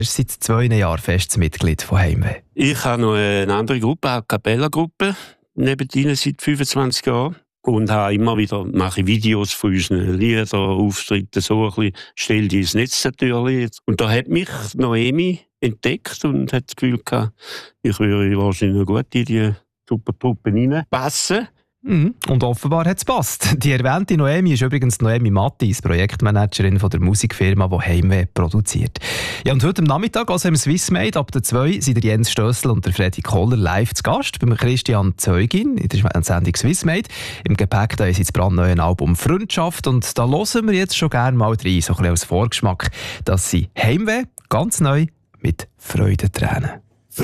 Er ist seit 2 Jahren festes Mitglied von Heimweh. Ich habe noch eine andere Gruppe, eine A-Cappella-Gruppe, neben ihnen seit 25 Jahren. Und mache Videos von unseren Liedern, Auftritten, so ein bisschen, stelle die ins Netz natürlich. Und da hat mich Noemi entdeckt und hat das Gefühl gehabt, ich würde wahrscheinlich gut in die super Truppe reinpassen. Und offenbar hat es gepasst. Die erwähnte Noemi ist übrigens Noemi Mattis, Projektmanagerin von der Musikfirma, die Heimweh produziert. Ja, und heute am Nachmittag, also im Swissmade, ab der 2, sind der Jens Stössel und der Freddy Koller live zu Gast beim Christian Zeugin in der Sendung Swissmade. Im Gepäck da ist das brandneue Album «Freundschaft» und da hören wir jetzt schon gerne mal rein, so ein bisschen als Vorgeschmack, dass sie Heimweh ganz neu mit Freudentränen.